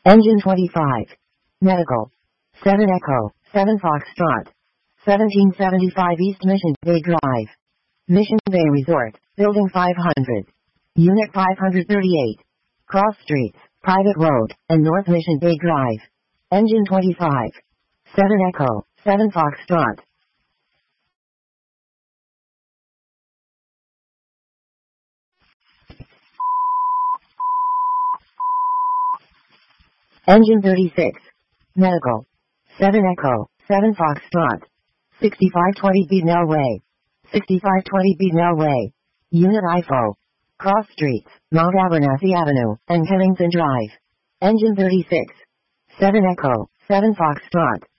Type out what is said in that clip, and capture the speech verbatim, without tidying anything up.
Engine twenty-five. Medical. seven Echo, seven Foxtrot. seventeen seventy-five East Mission Bay Drive. Mission Bay Resort, Building five hundred. Unit five hundred thirty-eight. Cross Streets, Private Road, and North Mission Bay Drive. Engine twenty-five. seven Echo, seven Foxtrot. Engine thirty-six. Medical. seven Echo, seven Foxtrot. sixty-five twenty Beadnell Way. sixty-five twenty Beadnell Way. Unit I F O. Cross Streets, Mount Abernathy Avenue, and Kennington Drive. Engine thirty-six. seven Echo, seven Foxtrot.